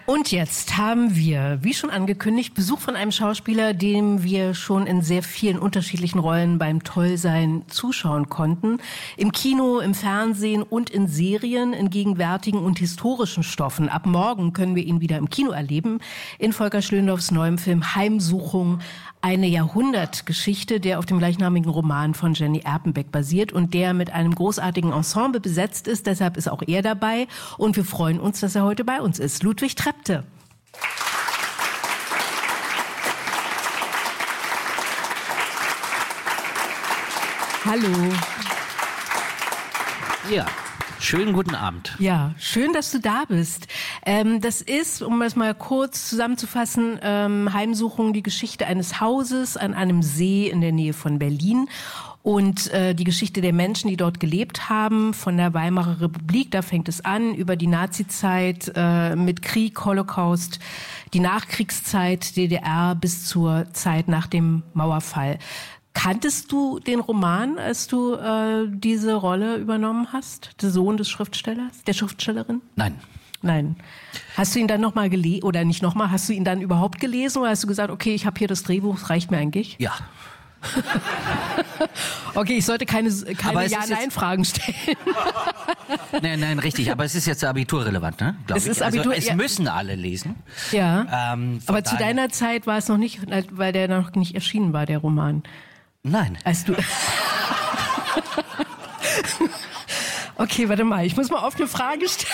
Und jetzt haben wir, wie schon angekündigt, Besuch von einem Schauspieler, dem wir schon in sehr vielen unterschiedlichen Rollen beim Tollsein zuschauen konnten. Im Kino, im Fernsehen und in Serien, in gegenwärtigen und historischen Stoffen. Ab morgen können wir ihn wieder im Kino erleben. In Volker Schlöndorffs neuem Film Heimsuchung. Eine Jahrhundertgeschichte, der auf dem gleichnamigen Roman von Jenny Erpenbeck basiert und der mit einem großartigen Ensemble besetzt ist. Deshalb ist auch er dabei und wir freuen uns, dass er heute bei uns ist. Ludwig Trepte. Hallo. Ja. Schönen guten Abend. Ja, schön, dass du da bist. Das ist, um es mal kurz zusammenzufassen, Heimsuchung, die Geschichte eines Hauses an einem See in der Nähe von Berlin. Und die Geschichte der Menschen, die dort gelebt haben, von der Weimarer Republik, da fängt es an, über die Nazizeit mit Krieg, Holocaust, die Nachkriegszeit, DDR bis zur Zeit nach dem Mauerfall. Kanntest du den Roman, als du diese Rolle übernommen hast? Der Sohn des Schriftstellers, der Schriftstellerin? Nein. Hast du ihn dann nochmal gelesen, oder nicht nochmal, hast du ihn dann überhaupt gelesen oder hast du gesagt, okay, ich habe hier das Drehbuch, das reicht mir eigentlich? Ja. Okay, ich sollte keine Ja-Nein-Fragen stellen. Nein, richtig. Aber es ist jetzt abiturrelevant, ne? Es ist Abitur. Also, es müssen alle lesen. Ja. Aber zu deiner Zeit war es noch nicht, weil der noch nicht erschienen war, der Roman. Nein. Als du Okay, warte mal, ich muss mal auf eine Frage stellen.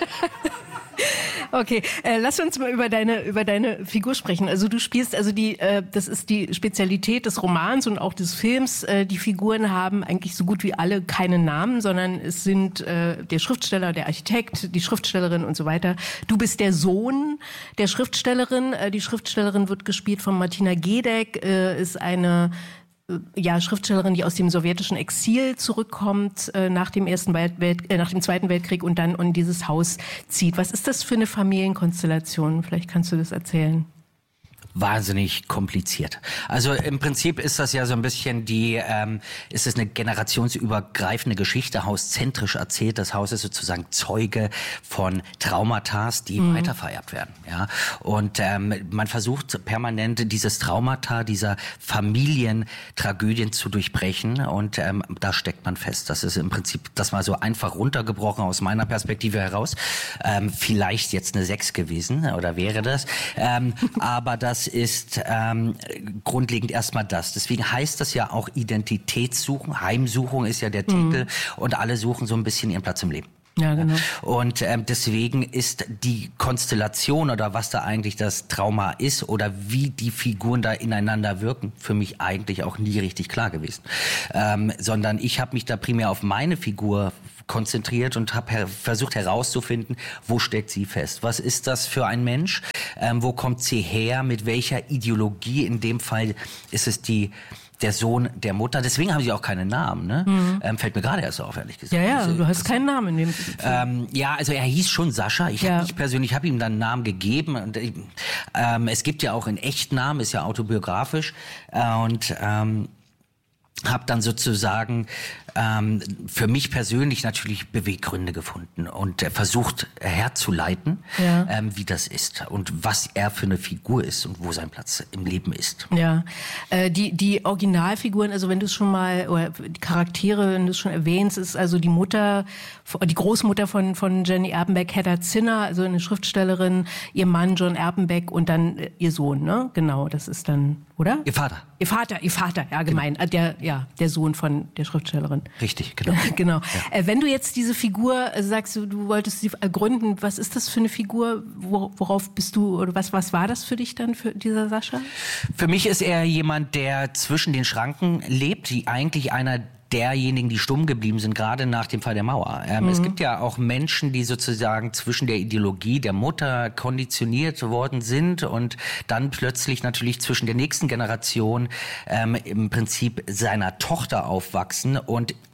Okay, lass uns mal über deine Figur sprechen. Also du spielst, das ist die Spezialität des Romans und auch des Films. Die Figuren haben eigentlich so gut wie alle keinen Namen, sondern es sind der Schriftsteller, der Architekt, die Schriftstellerin und so weiter. Du bist der Sohn der Schriftstellerin. Die Schriftstellerin wird gespielt von Martina Gedeck, ist eine Schriftstellerin, die aus dem sowjetischen Exil zurückkommt nach dem nach dem Zweiten Weltkrieg und dann in dieses Haus zieht. Was ist das für eine Familienkonstellation? Vielleicht kannst du das erzählen. Wahnsinnig kompliziert. Also im Prinzip ist das ja so ein bisschen ist es eine generationsübergreifende Geschichte, hauszentrisch erzählt. Das Haus ist sozusagen Zeuge von Traumata, die weitervererbt werden. Ja, und man versucht permanent dieses Traumata, dieser Familientragödien zu durchbrechen und da steckt man fest. Das ist im Prinzip das mal so einfach runtergebrochen aus meiner Perspektive heraus. Vielleicht jetzt eine 6 gewesen oder wäre das, aber das ist grundlegend erstmal das. Deswegen heißt das ja auch Identitätssuchen. Heimsuchung ist ja der Titel und alle suchen so ein bisschen ihren Platz im Leben. Ja, genau. Und deswegen ist die Konstellation oder was da eigentlich das Trauma ist oder wie die Figuren da ineinander wirken, für mich eigentlich auch nie richtig klar gewesen. Sondern ich habe mich da primär auf meine Figur konzentriert und habe versucht herauszufinden, wo steckt sie fest? Was ist das für ein Mensch? Wo kommt sie her? Mit welcher Ideologie? In dem Fall ist es der Sohn der Mutter. Deswegen haben sie auch keinen Namen. Ne? Fällt mir gerade erst auf, ehrlich gesagt. Ja, du hast keinen Namen in dem Film. Also er hieß schon Sascha. Ich persönlich habe ihm dann einen Namen gegeben. Und, es gibt ja auch einen Echtnamen, ist ja autobiografisch. Und habe dann sozusagen für mich persönlich natürlich Beweggründe gefunden und versucht herzuleiten, wie das ist und was er für eine Figur ist und wo sein Platz im Leben ist. Ja, die Originalfiguren, also wenn du es schon mal, oder die Charaktere, wenn du es schon erwähnst, ist also die Großmutter von Jenny Erpenbeck, Hedda Zinner, also eine Schriftstellerin, ihr Mann John Erpenbeck und dann ihr Sohn, ne? Genau, das ist dann, oder? Ihr Vater, ja, gemein, der Sohn von der Schriftstellerin. Richtig, genau. Genau. Ja. Wenn du jetzt diese Figur sagst, du wolltest sie ergründen, was ist das für eine Figur? Worauf bist du, oder was war das für dich dann, für dieser Sascha? Für mich ist er jemand, der zwischen den Schranken lebt, die eigentlich einer derjenigen, die stumm geblieben sind, gerade nach dem Fall der Mauer. Es gibt ja auch Menschen, die sozusagen zwischen der Ideologie der Mutter konditioniert worden sind und dann plötzlich natürlich zwischen der nächsten Generation im Prinzip seiner Tochter aufwachsen und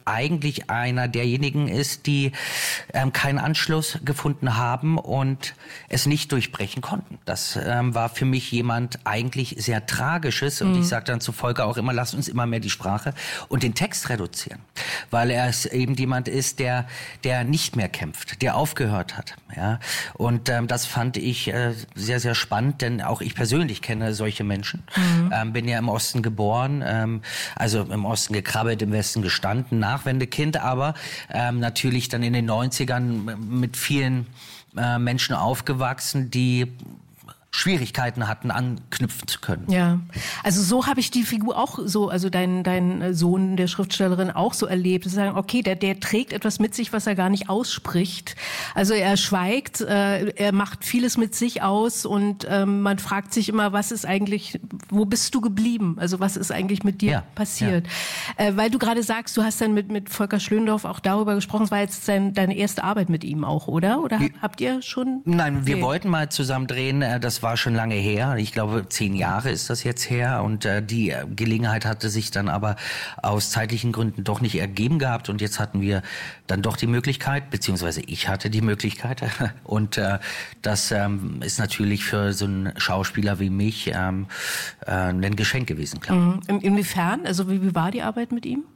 eigentlich einer derjenigen ist, die keinen Anschluss gefunden haben und es nicht durchbrechen konnten. Das war für mich jemand eigentlich sehr Tragisches und ich sage dann zu Volker auch immer, lasst uns immer mehr die Sprache und den Text reduzieren, weil er eben jemand ist, der nicht mehr kämpft, der aufgehört hat. Ja? Und das fand ich sehr, sehr spannend, denn auch ich persönlich kenne solche Menschen. Bin ja im Osten geboren, also im Osten gekrabbelt, im Westen gestanden, Nachwendekind, aber natürlich dann in den 90ern mit vielen Menschen aufgewachsen, die Schwierigkeiten hatten, anknüpfen zu können. Ja, also so habe ich die Figur auch so, also dein Sohn der Schriftstellerin auch so erlebt. Zu sagen, okay, der trägt etwas mit sich, was er gar nicht ausspricht. Also er schweigt, er macht vieles mit sich aus und man fragt sich immer, was ist eigentlich, wo bist du geblieben? Also was ist eigentlich mit dir passiert? Ja. Weil du gerade sagst, du hast dann mit Volker Schlöndorff auch darüber gesprochen, es war jetzt deine erste Arbeit mit ihm auch, oder? Oder habt ihr schon? Nein, wir wollten mal zusammen drehen, das war schon lange her. Ich glaube, 10 Jahre ist das jetzt her. Und die Gelegenheit hatte sich dann aber aus zeitlichen Gründen doch nicht ergeben gehabt. Und jetzt hatten wir dann doch die Möglichkeit, beziehungsweise ich hatte die Möglichkeit. Und das ist natürlich für so einen Schauspieler wie mich ein Geschenk gewesen, klar. Inwiefern? Also wie war die Arbeit mit ihm?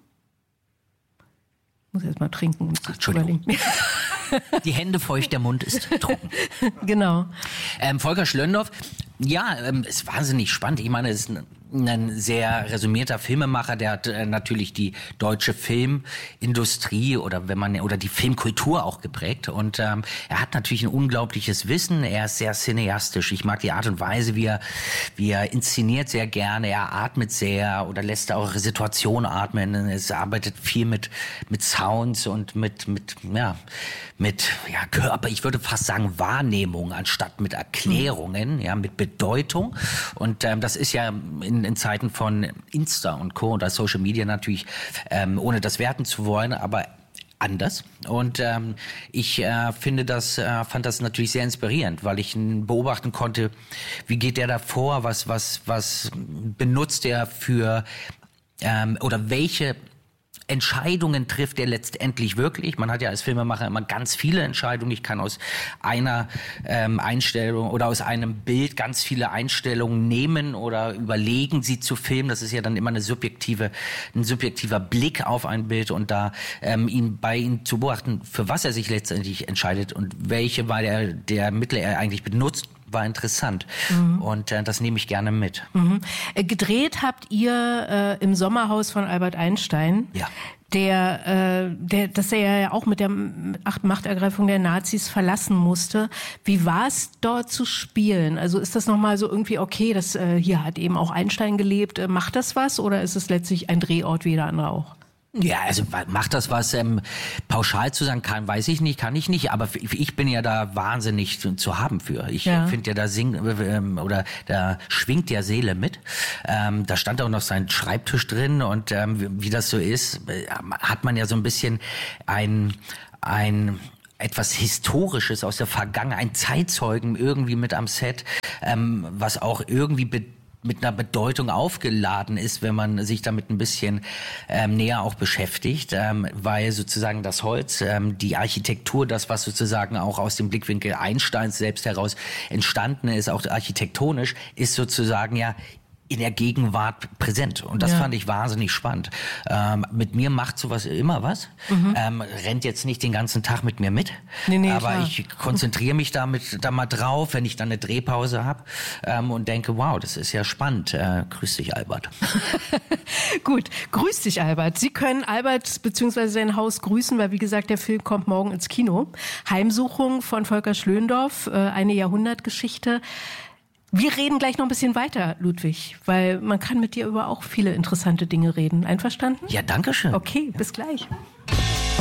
Ich muss erst mal trinken. Entschuldigung. Die Hände feucht, der Mund ist trocken. Genau. Volker Schlöndorff, ja, ist wahnsinnig spannend. Ich meine, es ist ein sehr resümierter Filmemacher, der hat natürlich die deutsche Filmindustrie oder die Filmkultur auch geprägt und er hat natürlich ein unglaubliches Wissen, er ist sehr cineastisch. Ich mag die Art und Weise, wie er inszeniert sehr gerne, er atmet sehr oder lässt auch Situationen atmen. Es arbeitet viel mit Sounds und mit Körper, ich würde fast sagen Wahrnehmung anstatt mit Erklärungen, ja, mit Bedeutung und das ist ja in Zeiten von Insta und Co. oder Social Media natürlich, ohne das werten zu wollen, aber anders. Und ich fand das natürlich sehr inspirierend, weil ich beobachten konnte, wie geht der da vor, was benutzt er für oder welche Entscheidungen trifft er letztendlich wirklich. Man hat ja als Filmemacher immer ganz viele Entscheidungen. Ich kann aus einer Einstellung oder aus einem Bild ganz viele Einstellungen nehmen oder überlegen, sie zu filmen. Das ist ja dann immer ein subjektiver Blick auf ein Bild und da ihn zu beobachten, für was er sich letztendlich entscheidet und welche der Mittel er eigentlich benutzt, war interessant. Und das nehme ich gerne mit. Gedreht habt ihr im Sommerhaus von Albert Einstein. Ja. Dass er ja auch mit der Machtergreifung der Nazis verlassen musste. Wie war es dort zu spielen? Also ist das nochmal so irgendwie okay, dass hier hat eben auch Einstein gelebt. Macht das was oder ist es letztlich ein Drehort wie jeder andere auch? Ja, also macht das was pauschal zu sagen kann, weiß ich nicht, kann ich nicht, aber ich bin ja da wahnsinnig zu haben für. Ich finde ja, da schwingt ja Seele mit. Da stand auch noch sein Schreibtisch drin und wie das so ist, hat man ja so ein bisschen ein etwas Historisches aus der Vergangenheit, ein Zeitzeugen irgendwie mit am Set, was auch irgendwie mit einer Bedeutung aufgeladen ist, wenn man sich damit ein bisschen näher auch beschäftigt, weil sozusagen das Holz, die Architektur, das was sozusagen auch aus dem Blickwinkel Einsteins selbst heraus entstanden ist, auch architektonisch, ist sozusagen ja in der Gegenwart präsent. Und das fand ich wahnsinnig spannend. Mit mir macht sowas immer was. Rennt jetzt nicht den ganzen Tag mit mir mit. Nee, aber klar. Ich konzentriere mich da mal drauf, wenn ich dann eine Drehpause habe und denke, wow, das ist ja spannend. Grüß dich, Albert. Gut, grüß dich, Albert. Sie können Albert bzw. sein Haus grüßen, weil wie gesagt, der Film kommt morgen ins Kino. Heimsuchung von Volker Schlöndorff, eine Jahrhundertgeschichte. Wir reden gleich noch ein bisschen weiter, Ludwig, weil man kann mit dir über auch viele interessante Dinge reden. Einverstanden? Ja, danke schön. Okay, bis gleich.